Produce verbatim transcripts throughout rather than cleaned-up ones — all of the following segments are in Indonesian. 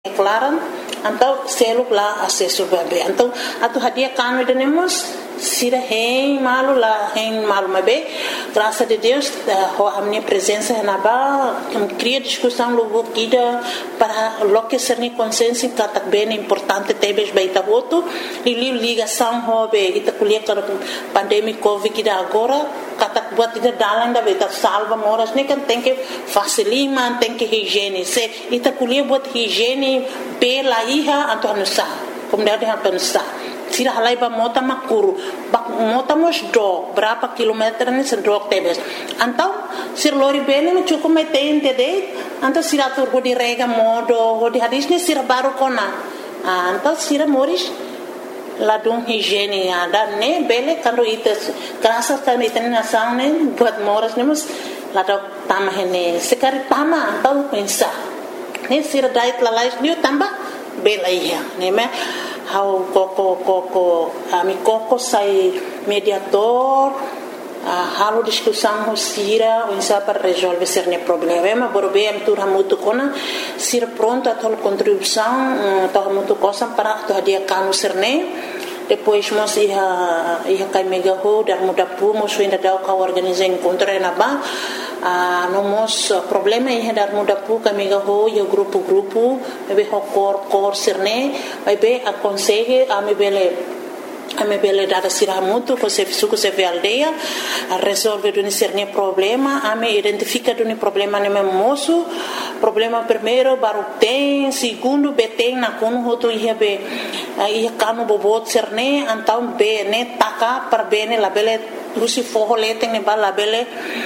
declaram, então selo lá acesso bebê. Então atu hadia kanu denemos sira hein malu lá hein malu mabe. Graças a Deus a minha presença na ba cria discussão logo kida para lo que ser ni consciência que tá bem importante tebes baita voto e ligação hobe ita kuliah para pandemia covid kida agora kata buat ida dalang da beta salva moras ne kan tem que facilima tem que higiene se ita kuliah buat higiene pela iha atau nusa kemudian atau nusa sira halai ba mota makuru ba mota mos do berapa kilometer ni sedok tebes antau sir lori bene me cukup me tente de antau sira tur di rega modo di hadis ni sira baru kona antau sira moris ladung higiene ada ne bele kando ite kerasa kan ite nasang ne buat moras ne mus ladok tamah ne sekali tama antau pensa ne sira dait lalais ni tambah bela iya ne me how koko koko ami koko sai mediator uh, halo discussão sira o insa para resolver cerne problema borbe am tur hamutu kona sira pronto a tol contribuição to hamutu cosa para to dia kanu cerne depois mos ia ia kai mega ho dar muda pu mos ainda dau ka organizar encontro na ba a no mos problema ia dar muda pu ka mega ho yo grupo grupo be ho cor cor cerne vai be aconselhe a me bele a me bele dar sira muito com se suco se ve aldeia a resolver do cerne problema a me identifica do problema no meu moço problema primeiro baru tem segundo beteng na kono hoto ia be ia kanu bobot cerne antau be ne taka per bene la bele Lucy forro leteng ne bala bele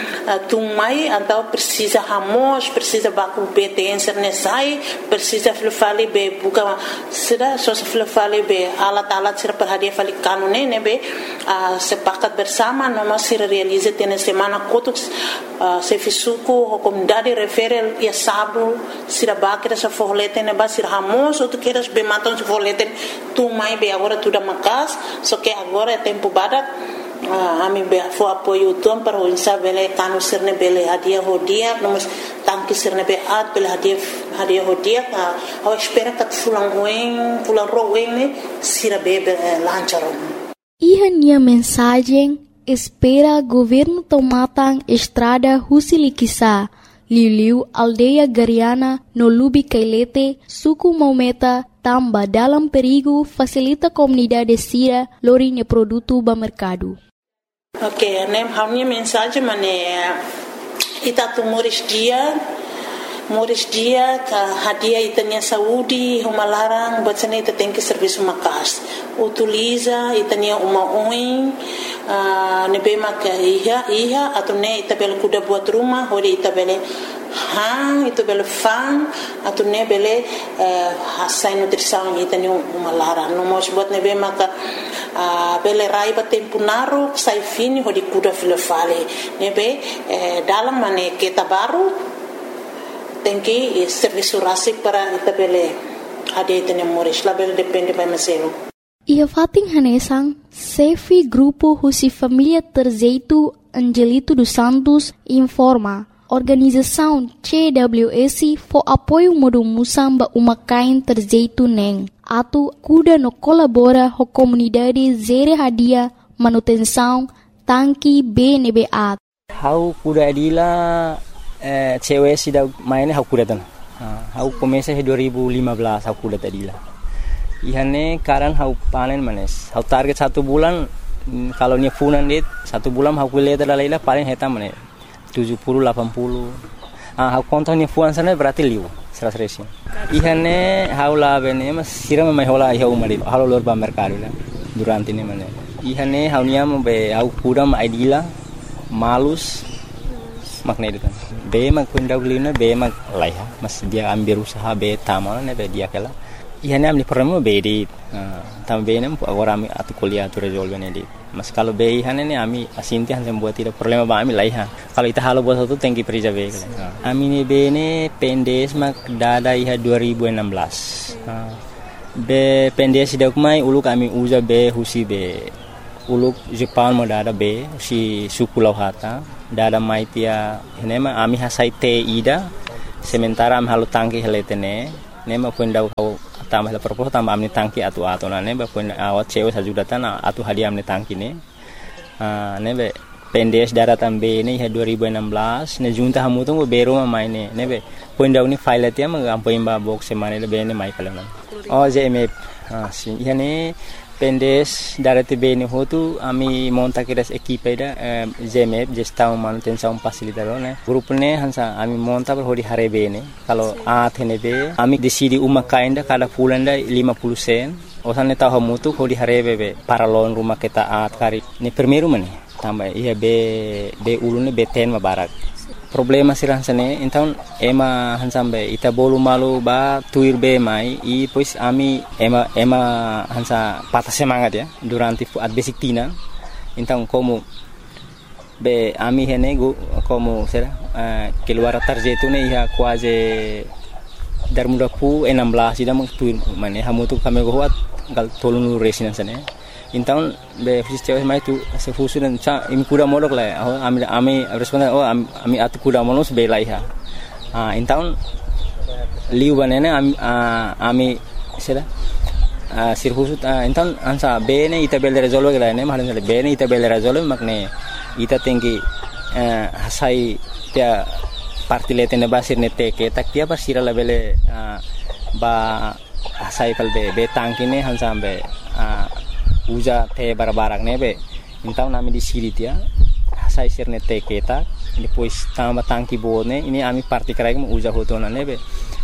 tumai antau precisa hamos precisa baku beten cerne sai precisa flufali be buka sida so flufali be alat alat sir per hadia fali kanu ne ne be sepakat bersama noma sir realize tene semana kotuk se fisuku comunidade refere ia sabu sira bakira sa forro leteng ne ba sir hamos ou tu queres be maton se forro leteng tumai be agora tudo makas só que agora é tempo badak a mim be fo apoio tom para o insa bele kanu sirne bele hadia hodia nós tanque sirne be ad bele hadia hadia hodia a espera que fulan ruim fulan ruim ne sira bebe lancharon e minha mensagem espera governo tomatang estrada Husilikisa Liliu aldeia Gariana no Lubi Kailete suku Maumeta tamba dalam perigo facilita comunidade sira lorinha produto ba mercado. Ok, nem a minha mensagem mané ita tu moris dia moris dia ka hadia itanya saúde uma larang buat sana ita tem que serviço makas utiliza itanya uma oin nebe mak iha iha atau ne ita bel kuda buat rumah hori ita bele hang itu bele fang atau ne bele hasai nutrição itanya uma larang no mos buat nebe mak bele rai ba tempo naru sai fini hori kuda filofale nebe dalam mane kita baru tem que serviço rásico para itabele ade tene moris label depende by maselo ia fating hanesang Sefi grupo Husi Família Terzeito Angelito dos Santos informa organização C W S for apoio modo musamba uma kain terzeito neng atu kuda no colabora ho comunidade zere hadia manutenção tanki B N B A how kuda adila Eh, cewek sudah mainnya aku datang. Aku komesa dua ribu lima belas aku datang dila. Ihane karan aku panen manes. Aku target satu bulan kalau nya funan dit satu bulan aku lihat ada lila paling heta manes tujuh puluh delapan puluh. Ah aku kontonnya fuan sana berarti liu seratus resi. Ihane aku lah bene mas siram mai hola iha umari. Halo lor ba mercado la durante ini manes. Ihane aku nya be aku kuda ma idila malus makna itu kan be mak pindah ulina be mak laiha mas dia ambil usaha be tamal ne be dia kala ihane amli problema be di tam be ne agora ami atu kuliah tu resolve ne di mas kalau be ihane ne ami asinti han sem buat tidak problema ba ami laiha kalau ita halo buat satu tengki perija be kala ami ne be ne pendes mak dada iha dua ribu enam belas be pendes dak mai ulu kami uza be husi be uluk Jepang mo dada be si suku Lauhata dada maitia henema ami hasai te ida sementara am halu tangki heletene Nema pun daw kau tambah la propos tambah amni tangki atu atu na neba pun awat cewe sajudatan atu hadiah amni tangki ne. Ah nebe pendes daratan B ne ha dua ribu enam belas ne junta hamu tu bero ma mai ne nebe pun daw ni file tia ma ampo imba box semane le be ne mai kala. Oh J M F. Ah si yani pendes darati B ne hotu ami monta kiras equipe da J M F gestão manutenção facilitador ne grupo ne hansa ami monta per hodi hare B ne kalau a thene be ami decidi uma kainda kada pulanda lima puluh sen osan ne tahu mutu hodi hare be para lon rumah kita a kari ne primeiro mane tambah iya be be ulune be ten ma barak problema sirah sane então ema hansambe ita bolu malu ba tuir be mai i pois ami ema ema hansa patah semangat ya durante at basic tina então como be ami hene go como será uh, keluar tarjetu ne ia quase dar muda pu enam belas ida meng tuir mane hamu tu kami go hat gal tolunu resina sane então be fusis cewek mai tu se fusu dan cha imi kuda molok la oh ami ami responden oh ami atu kuda molos be la iha ah então liu banene ami ami sera ah sir fusu então ansa be ne ita bel resolve la ne mahalan be ne ita bel resolve makne ita tinggi hasai dia partilete ne basir ne teke tak dia basira la bele ba hasai kal be be tangkine hansambe uja te barbarak nebe então nami di siri dia sai sirne te keta depois tamba tangki bone ini ami parti krai mo uja hotona nebe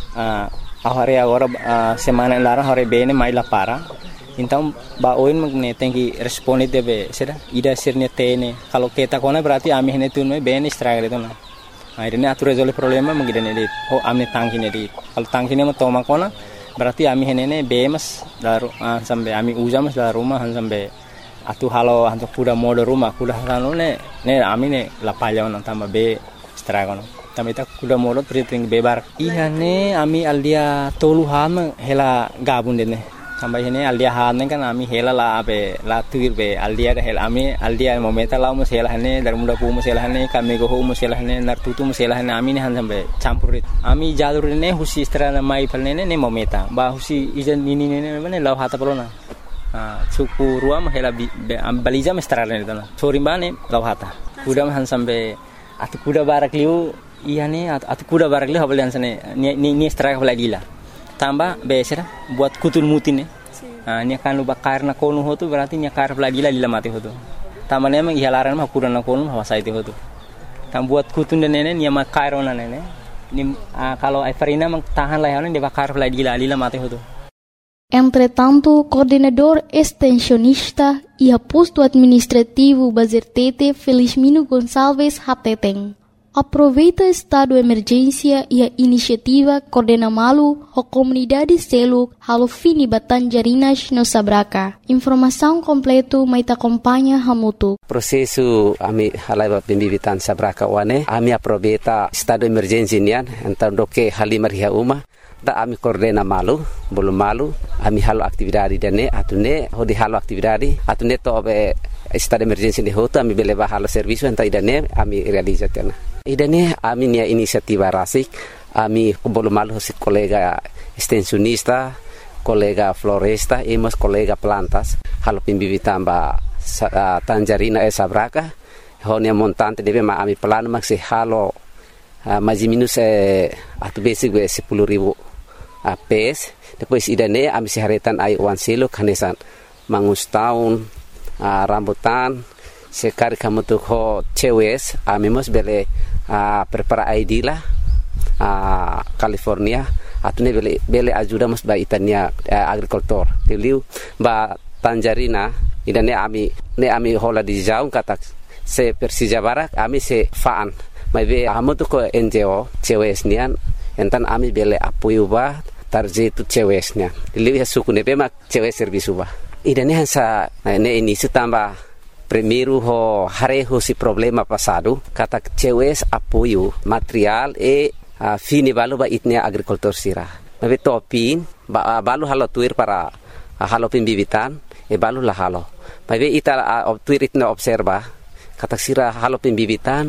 a ahare agora semana lara hore bene mai la para então ba oin magne tengi responde debe sera ida sirne tene kalau keta kona berarti ami hene tun me bene stragre tona akhirnya atu resolve problema mengidene di oh ami tangki ne di kalau tangki ne mo toma kona berarti ami henene bemas daru uh, sampai ami uja mas dalam rumah sampai atu halo hantu kuda mode rumah kuda halo ne ne ami ne lapaya on tambah be stragon tambah ita kuda mode priting bebar iya ne ami aldia toluhan hela gabun dene tambah hene aldia han kan ami hela la be la tuir be aldia da hela ami aldia momenta la mo hela hene dar muda pu mo hela hene kami go mo hela hene nar tutu mo hela hene ami ne han sampai campurit ami jalur ne husi strana mai palne ne momenta ba husi ijan nini ne ne law hata pelona ah suku ruam hela balija mestrana ne tana chorimane law hata kuda han sampai atu kuda barak liu iya ne atu kuda barak liu habal sane ni ni straka baladila tambah besera buat kutul mutin ne ah ni kan lu bakar na konu hotu berarti ni kar baladila lila mati hotu tambah ne mang ihalaran mah kuda na konu hawa sai hotu tam buat kutun den ne ni ma kairona ne ni kalau Everina mang tahan lah ne de bakar baladila lila mati hotu. Entretanto, coordenador extensionista e aposto administrativo Bazertete Felizmino Gonçalves Hateteng aproveita estado de emergência e a iniciativa Coordena Malu a comunidade selo halo fini Batanjarinas no Sabraca. Informação completo mai te acompanha hamutu. Prosesu ami halai pembibitan Sabraca wane ami aproveita estado de emergência nian então doke halimar hia uma da ami Coordena Malu belum malu ami halo aktividade dane atune hodi halo aktividade atune to be estado de emergência de hoto ami beleva halo serviço então idane ami realizatena idane ami nia inisiativa rasik ami belum malu si kolega extensionista kolega floresta e mas kolega plantas halo pimbibitan ba uh, Tanjarina e Sabraca honia montante deve ma ami plano maxi halo uh, mais minus eh, atu basic we sepuluh ribu uh, pes depois idane ami seharetan ai wan silo kanesan mangus tahun uh, rambutan sekali kamu tuh ho cewes ami mos bele uh, prepara I D lah uh, California atune bele bele ajuda mos ba itania uh, agrikultur teliu ba Tanjarina idane ami ne ami hola di jaung kata se Persija Barak ami se faan mai be amu tuh ko N G O cewes nian entan ami bele apoio ba tarjetu cewesnya teliu ya suku ne be mak cewes servisu ba idane hansa ne ini setambah primeiro ho hareho si problema passado kata cewes apoio material e uh, fini balu ba itnia agrikultur sira mabe topin ba uh, balu halo tuir para uh, halo pembibitan e balu la halo mabe ita uh, tuir itna observa kata sira halo pembibitan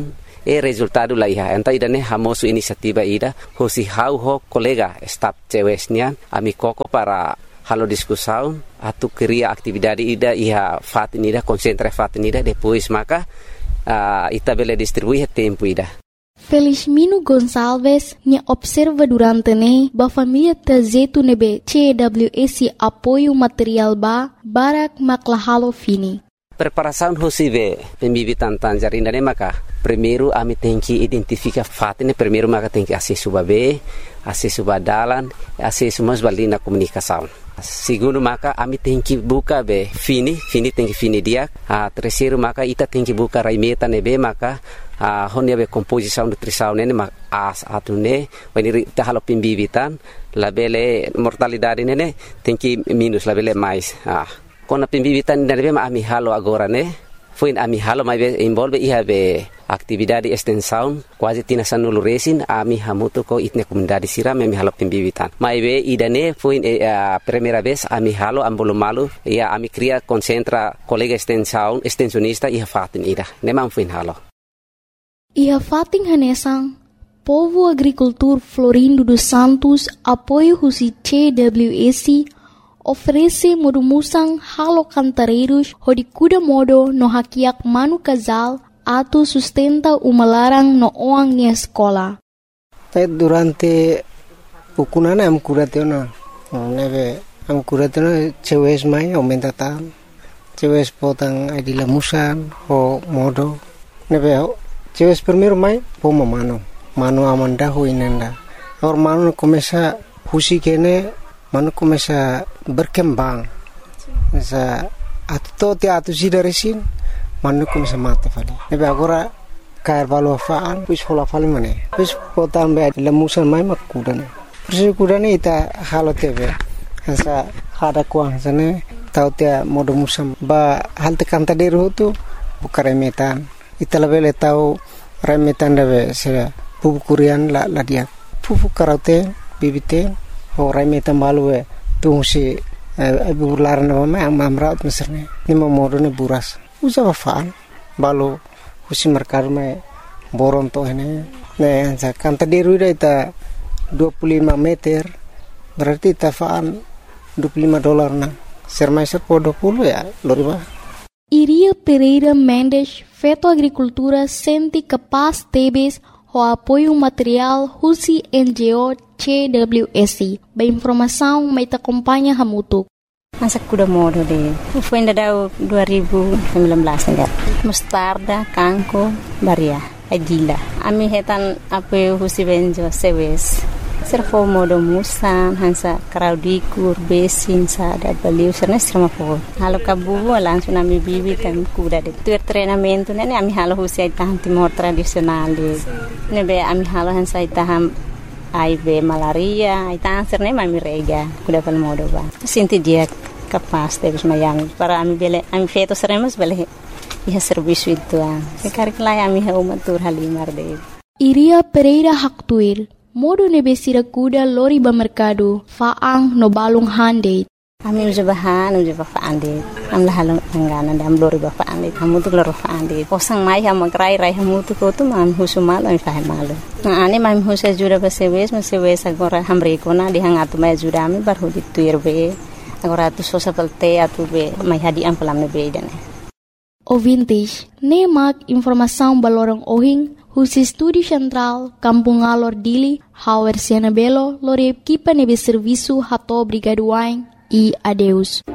e resultado la iha enta ida ne hamosu inisiativa ida hosi hau ho kolega staf cewesnya ami koko para halo discussão atu cria atividade ida iha fatin ida concentra fatin ida depois maka uh, ita bele distribuir tempo ida. Felizmino Gonçalves ne observa durante ne ba família trajeto nebe C W S apoio material ba barak maklahalo fini. Preparação hosive pembibitan tanjar indane maka primeiro ami tem que identificar fatine primeiro maka tem que acesso babe acesso badalan acesso mas balina comunicação. Segundo maka ami tem que buka be fini fini tem que fini dia a terceiro maka ita tem que buka raimeta nebe maka a honia be composição nutrição nene mak as atune when ita halo pembibitan labele mortalidade nene tem que minus labele mais ah kona pembibitan nebe ami halo agora ne foi ami halo mai envolve iha be atividade extensão quase tina sanulu resin ami hamuto ko itne comunidade siram ami halo pembibitan mai be idane foi a primeira vez ami halo ambolo malu ia ami cria concentra colega extensão extensionista iha fatin ida nemam foi halo iha fatin hanesang Povo Agricultor Florindo dos Santos apoio husi C W S oferece modumusang halo cantareiros hodi kuda modo no hakiak manu casal atau sustenta uma larang no oang ni escola. Durante pukunana am kuratena neve am kuratena cewes mai aumenta tan cewes potang adila musan ho modo neve cewes primero mai poma mano mano amanda ho inenda or mano começa husi kene mano começa berkembang sa atto te atu sidaresin mano começa mata fali nebe agora cair valo faan pis hola fali mane pis potan be lemusan mai makudane persi kudane ita halo tebe sa hada kuang sane tau te modo musam ba halte kanta deru tu bukare metan ita lebele tau remetan debe se pupu kurian la la dia pupu karate bibite Horai metan balu e tungsi ibu laran nama mai amamraut meserne ni momodo ne buras usa wafaan balu husi merkar mai boron to ini ne ansa kanta deru ita dua puluh lima meter berarti tafaan dua puluh lima dolar na sermai serpo dua puluh ya loriba. Iria Pereira Mendes Feto Agricultura senti capaz tebes o apoio material husi N G O C W S. Ba informação mai ta acompanha hamutuk. Masa kuda modo de. Foi ainda dua ribu sembilan belas enggak. Mustarda, kangko, baria, adila. Ami hetan apoio husi benjo sewes. Servo modo musan hansa kraudikur besin sada baliu serna serma po. Halo kabu langsung ami bibi kan kuda de. Tuer treinamento nene ami halo husi taham timor tradisional de. Nebe ami halo hansa taham ai be malaria, ai tanser ne mami rega, kuda pal modo ba. Sinti dia capaz de mayami para ami bele ami feto seremos bele iha serviço itu ah. Sekarang lai ami ha umatur halimar de. Iria Pereira Haktuil modo nebe sira kuda lori ba mercado faang no balung hande. Ami uja bahan uja ba faande. Am la halong angana dam lori ba faande. Kamu tu lori faande. Posang mai ha magrai rai hamu tu ko tu mam husumal ai fahe malu. Na ane mam husa jura ba sewes ma sewes agora hamre ko na di hangatu mai jura mi bar hodi tuir be. Agora tu sosa pelte atu be mai hadi am pelam be dane. Ouvintes, nemak informação balorong ohing husi Estúdio Central, Kampung Alor Dili, Hauer Siena Belo, lori equipa nebe serviço hato brigaduain e adeus.